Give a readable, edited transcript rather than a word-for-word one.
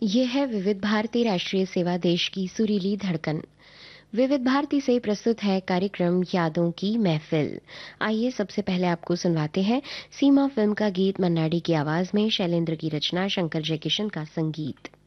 ये है विविध भारती राष्ट्रीय सेवा देश की सुरीली धड़कन। विविध भारती से प्रस्तुत है कार्यक्रम यादों की महफिल। आइए सबसे पहले आपको सुनवाते हैं सीमा फिल्म का गीत मन्नाडी की आवाज में, शैलेंद्र की रचना, शंकर जयकिशन का संगीत।